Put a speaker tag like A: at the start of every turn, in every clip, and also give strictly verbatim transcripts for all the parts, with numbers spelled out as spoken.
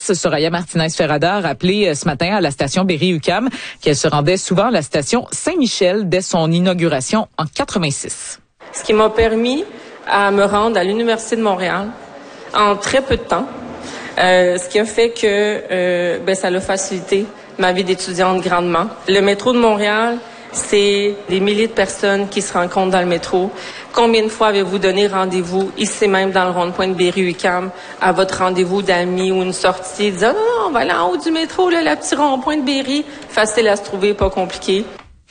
A: Soraya Martinez-Ferrada a rappelé ce matin à la station Berry-UQAM qu'elle se rendait souvent à la station Saint-Michel dès son inauguration en quatre-vingt-six.
B: Ce qui m'a permis à me rendre à l'Université de Montréal en très peu de temps, euh, ce qui a fait que euh, ben, ça a facilité ma vie d'étudiante grandement. Le métro de Montréal, c'est des milliers de personnes qui se rencontrent dans le métro. Combien de fois avez-vous donné rendez-vous ici même dans le rond-point de Berry-UQAM à votre rendez-vous d'amis ou une sortie, disant « Non, non, on va aller en haut du métro, là, le petit rond-point de Berry. » Facile à se trouver, pas compliqué.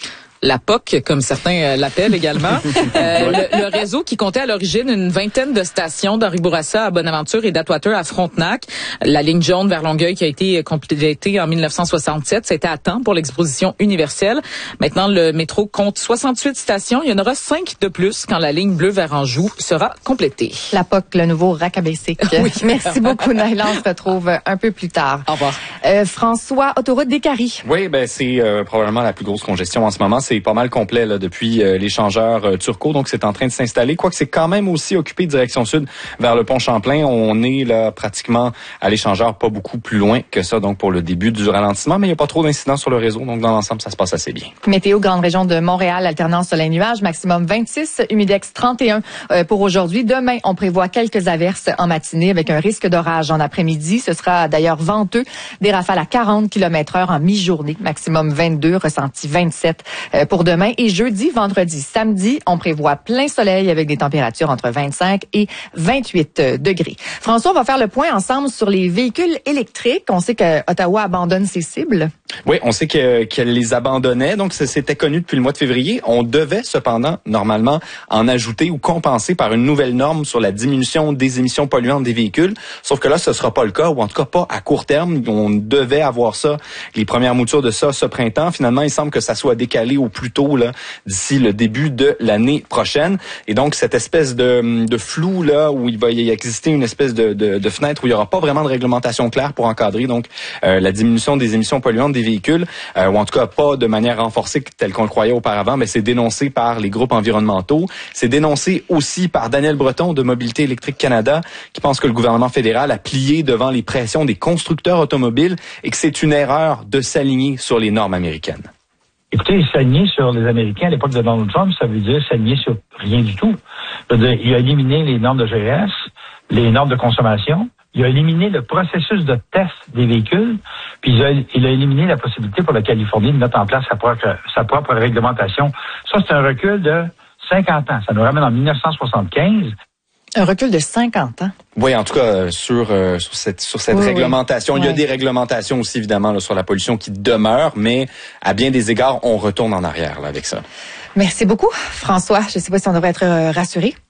A: La P O C, comme certains euh, l'appellent également. Euh, le, le réseau qui comptait à l'origine une vingtaine de stations d'Henri Bourassa à Bonaventure et d'Atwater à Frontenac. La ligne jaune vers Longueuil qui a été complétée en mille neuf cent soixante-sept, c'était à temps pour l'exposition universelle. Maintenant, le métro compte soixante-huit stations. Il y en aura cinq de plus quand la ligne bleue vers Anjou sera complétée.
C: La P O C, le nouveau rack à basic. Oui. Merci beaucoup, Naila. On se retrouve un peu plus tard.
A: Au revoir.
C: Euh, François, autoroute des Caries.
D: Oui, ben c'est euh, probablement la plus grosse congestion en ce moment. C'est pas mal complet là, depuis euh, l'échangeur euh, Turcot, donc c'est en train de s'installer. Quoique c'est quand même aussi occupé direction sud vers le pont Champlain. On est là pratiquement à l'échangeur, pas beaucoup plus loin que ça, donc pour le début du ralentissement, mais il n'y a pas trop d'incidents sur le réseau, donc dans l'ensemble, ça se passe assez bien.
C: Météo, grande région de Montréal, alternance soleil-nuage, maximum vingt-six, humidex trente et un euh, pour aujourd'hui. Demain, on prévoit quelques averses en matinée avec un risque d'orage en après-midi. Ce sera d'ailleurs venteux, des rafales à quarante kilomètres heure en mi-journée, maximum vingt-deux, ressenti vingt-sept euh, pour demain. Et jeudi, vendredi, samedi, on prévoit plein soleil avec des températures entre vingt-cinq et vingt-huit degrés. François, on va faire le point ensemble sur les véhicules électriques. On sait que Ottawa abandonne ses cibles.
D: Oui, on sait que, qu'elle les abandonnait, donc c'était connu depuis le mois de février. On devait cependant, normalement, en ajouter ou compenser par une nouvelle norme sur la diminution des émissions polluantes des véhicules. Sauf que là, ce sera pas le cas, ou en tout cas pas à court terme. On devait avoir ça, les premières moutures de ça ce printemps. Finalement, il semble que ça soit décalé au plus tôt là, d'ici le début de l'année prochaine. Et donc, cette espèce de, de flou là, où il va y exister une espèce de, de, de fenêtre où il y aura pas vraiment de réglementation claire pour encadrer donc euh, la diminution des émissions polluantes des véhicules, euh, ou en tout cas pas de manière renforcée telle qu'on le croyait auparavant, mais c'est dénoncé par les groupes environnementaux. C'est dénoncé aussi par Daniel Breton de Mobilité électrique Canada, qui pense que le gouvernement fédéral a plié devant les pressions des constructeurs automobiles et que c'est une erreur de s'aligner sur les normes américaines.
E: Écoutez, s'aligner sur les Américains à l'époque de Donald Trump, ça veut dire s'aligner sur rien du tout. Ça veut dire, il a éliminé les normes de G S, les normes de consommation, il a éliminé le processus de test des véhicules, puis il a, il a éliminé la possibilité pour la Californie de mettre en place sa propre, sa propre réglementation. Ça, c'est un recul de cinquante ans. Ça nous ramène en mille neuf cent soixante-quinze.
C: Un recul de cinquante ans.
D: Oui, en tout cas, sur, euh, sur cette, sur cette
C: oui,
D: réglementation.
C: Oui.
D: Il y a
C: ouais.
D: des réglementations aussi, évidemment, là, sur la pollution qui demeurent, mais à bien des égards, on retourne en arrière là, avec ça.
C: Merci beaucoup, François. Je ne sais pas si on devrait être rassuré.